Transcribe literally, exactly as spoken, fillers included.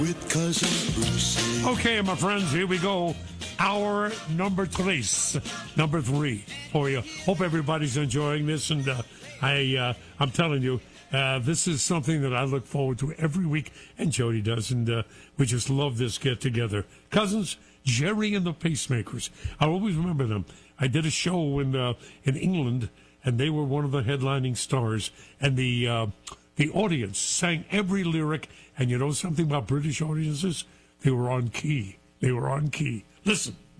With Cousin Brucey. Okay, my friends, here we go. Hour number three, number three for you. Hope everybody's enjoying this, and uh, I, uh, I'm telling you, uh, this is something that I look forward to every week, and Jody does, and uh, we just love this get together. Cousins, Jerry and the Pacemakers. I always remember them. I did a show in uh, in England, and they were one of the headlining stars, and the uh, the audience sang every lyric. And you know something about British audiences? They were on key. They were on key. Listen.